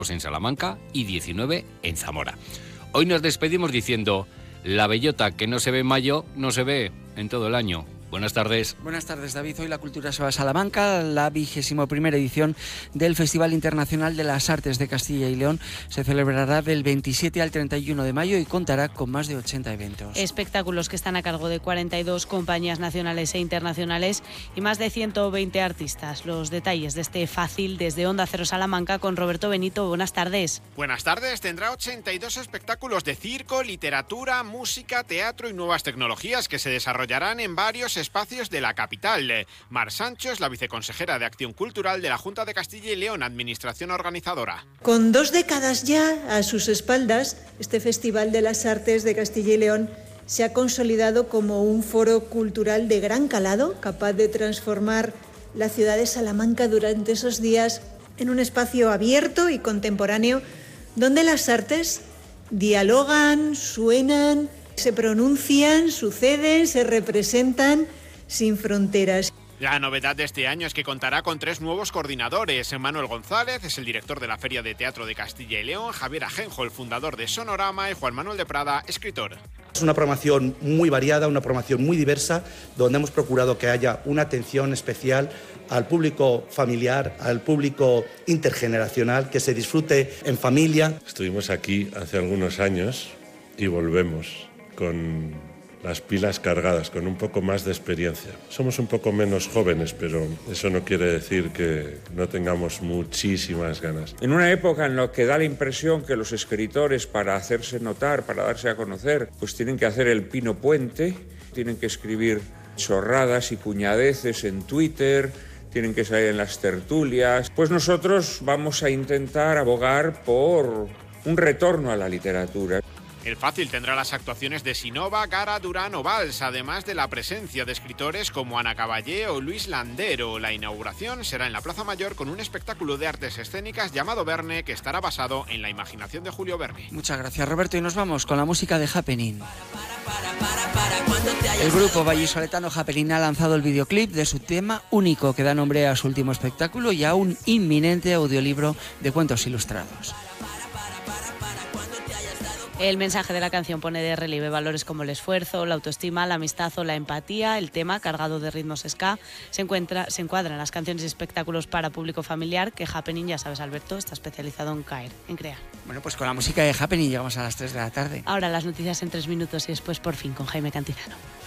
en Salamanca y 19 en Zamora. Hoy nos despedimos diciendo: la bellota que no se ve en mayo, no se ve en todo el año. Buenas tardes. Buenas tardes, David. Hoy la cultura se va a Salamanca. La 21ª edición del Festival Internacional de las Artes de Castilla y León se celebrará del 27 al 31 de mayo y contará con más de 80 eventos. Espectáculos que están a cargo de 42 compañías nacionales e internacionales y más de 120 artistas. Los detalles de este fácil desde Onda Cero Salamanca con Roberto Benito. Buenas tardes. Buenas tardes. Tendrá 82 espectáculos de circo, literatura, música, teatro y nuevas tecnologías que se desarrollarán en varios espacios de la capital. Mar Sancho es la viceconsejera de Acción Cultural de la Junta de Castilla y León, administración organizadora. Con 2 décadas ya a sus espaldas, este Festival de las Artes de Castilla y León se ha consolidado como un foro cultural de gran calado, capaz de transformar la ciudad de Salamanca durante esos días en un espacio abierto y contemporáneo donde las artes dialogan, suenan, se pronuncian, suceden, se representan sin fronteras. La novedad de este año es que contará con 3 nuevos coordinadores. Manuel González es el director de la Feria de Teatro de Castilla y León, Javier Ajenjo, el fundador de Sonorama, y Juan Manuel de Prada, escritor. Es una programación muy variada, una programación muy diversa, donde hemos procurado que haya una atención especial al público familiar, al público intergeneracional, que se disfrute en familia. Estuvimos aquí hace algunos años y volvemos con las pilas cargadas, con un poco más de experiencia. Somos un poco menos jóvenes, pero eso no quiere decir que no tengamos muchísimas ganas. En una época en la que da la impresión que los escritores, para hacerse notar, para darse a conocer, pues tienen que hacer el pino puente, tienen que escribir chorradas y puñadeces en Twitter, tienen que salir en las tertulias. Pues nosotros vamos a intentar abogar por un retorno a la literatura. El Fácil tendrá las actuaciones de Sinova, Gara, Durán o Valls, además de la presencia de escritores como Ana Caballé o Luis Landero. La inauguración será en la Plaza Mayor con un espectáculo de artes escénicas llamado Verne, que estará basado en la imaginación de Julio Verne. Muchas gracias, Roberto, y nos vamos con la música de Happening. El grupo vallisoletano Happening ha lanzado el videoclip de su tema único que da nombre a su último espectáculo y a un inminente audiolibro de cuentos ilustrados. El mensaje de la canción pone de relieve valores como el esfuerzo, la autoestima, la amistad o la empatía. El tema, cargado de ritmos ska, se encuadra en las canciones y espectáculos para público familiar que Happening, ya sabes, Alberto, está especializado en crear. Bueno, pues con la música de Happening llegamos a las 3 de la tarde. Ahora las noticias en 3 minutos y después por fin con Jaime Cantizano.